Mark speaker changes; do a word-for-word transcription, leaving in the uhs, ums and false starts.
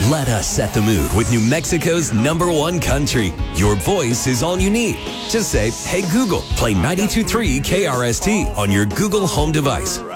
Speaker 1: Let us set the mood with New Mexico's number one country. Your voice is all you need. Just say, hey Google, play ninety-two point three K R S T on your Google Home device.